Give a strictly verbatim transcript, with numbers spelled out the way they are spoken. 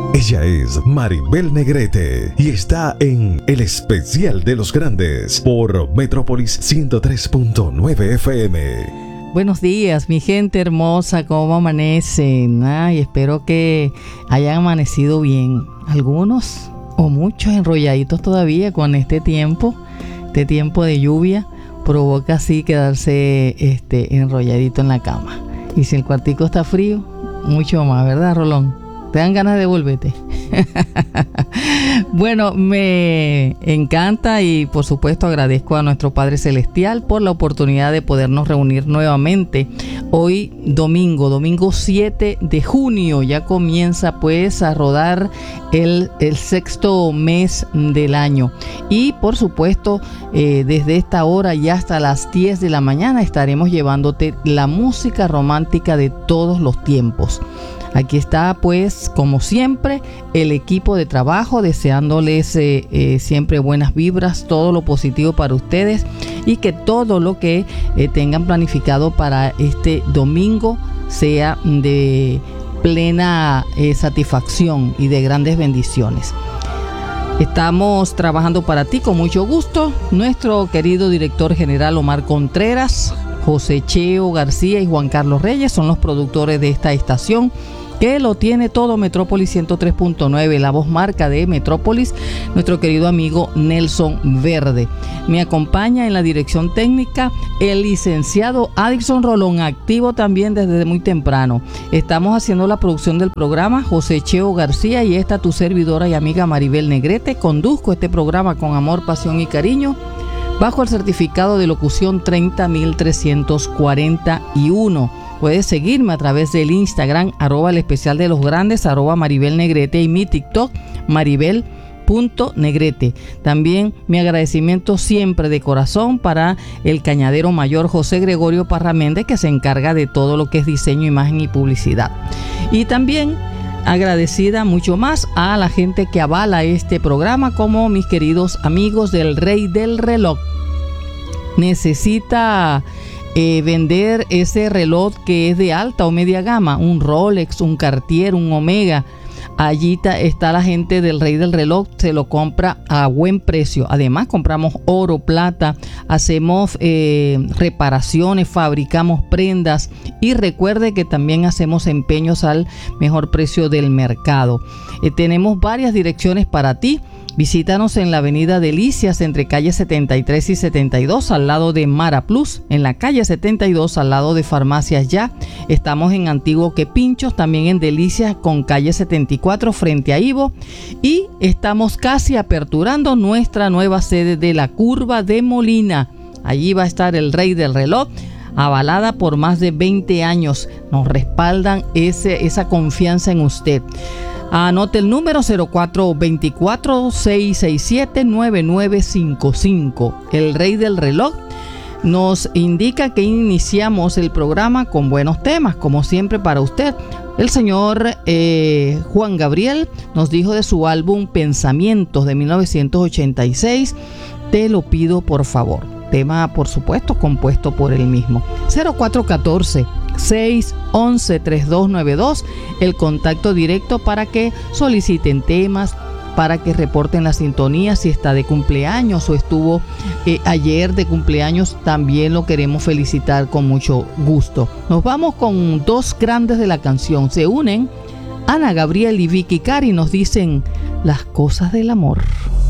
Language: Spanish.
Ella es Maribel Negrete y está en El Especial de los Grandes por Metrópolis ciento tres punto nueve F M. Buenos días, mi gente hermosa, ¿cómo amanecen? Ay, espero que hayan amanecido bien. Algunos o muchos enrolladitos todavía con este tiempo, este tiempo de lluvia, provoca así quedarse este, enrolladito en la cama. Y si el cuartico está frío, mucho más, ¿verdad, Rolón? ¿Te dan ganas de volverte? Bueno, me encanta y por supuesto agradezco a nuestro Padre Celestial por la oportunidad de podernos reunir nuevamente. Hoy domingo, domingo siete de junio, ya comienza pues a rodar el, el sexto mes del año. Y por supuesto, eh, desde esta hora y hasta las diez de la mañana estaremos llevándote la música romántica de todos los tiempos. Aquí está pues como siempre el equipo de trabajo deseándoles eh, eh, siempre buenas vibras, todo lo positivo para ustedes y que todo lo que eh, tengan planificado para este domingo sea de plena eh, satisfacción y de grandes bendiciones. Estamos trabajando para ti con mucho gusto. Nuestro querido director general Omar Contreras, José Cheo García y Juan Carlos Reyes son los productores de esta estación, que lo tiene todo Metrópolis ciento tres punto nueve, la voz marca de Metrópolis, nuestro querido amigo Nelson Verde. Me acompaña en la dirección técnica el licenciado Adilson Rolón, activo también desde muy temprano. Estamos haciendo la producción del programa, José Cheo García y esta tu servidora y amiga Maribel Negrete. Conduzco este programa con amor, pasión y cariño, bajo el certificado de locución treinta mil trescientos cuarenta y uno. Puedes seguirme a través del Instagram, arroba el especial de los grandes, arroba Maribel Negrete, y mi TikTok, Maribel punto Negrete. También mi agradecimiento siempre de corazón para el cañadero mayor José Gregorio Parra Méndez, que se encarga de todo lo que es diseño, imagen y publicidad. Y también agradecida mucho más a la gente que avala este programa, como mis queridos amigos del Rey del Reloj. Necesita Eh, vender ese reloj que es de alta o media gama, un Rolex, un Cartier, un Omega. Allí ta, está la gente del Rey del Reloj, se lo compra a buen precio. Además compramos oro, plata, hacemos eh, reparaciones, fabricamos prendas y recuerde que también hacemos empeños al mejor precio del mercado. Eh, tenemos varias direcciones para ti. Visítanos en la avenida Delicias entre calle setenta y tres y setenta y dos al lado de Mara Plus, en la calle setenta y dos al lado de Farmacias Ya. Estamos en Antiguo Quepinchos, también en Delicias con calle setenta y cuatro frente a Ivo, y estamos casi aperturando nuestra nueva sede de la Curva de Molina. Allí va a estar el Rey del Reloj, avalada por más de veinte años. Nos respaldan ese, esa confianza en usted. Anote el número cero cuatro dos cuatro, seis seis siete, nueve nueve cinco cinco. El Rey del Reloj nos indica que iniciamos el programa con buenos temas, como siempre para usted. El señor eh, Juan Gabriel nos dijo de su álbum Pensamientos de mil novecientos ochenta y seis, Te lo pido por favor. Tema, por supuesto, compuesto por él mismo. cero cuatro uno cuatro, seis uno uno, tres dos nueve dos, el contacto directo para que soliciten temas, para que reporten la sintonía. Si está de cumpleaños o estuvo eh, ayer de cumpleaños, también lo queremos felicitar con mucho gusto. Nos vamos con dos grandes de la canción. Se unen Ana Gabriel y Vicky Cari, nos dicen Las cosas del amor.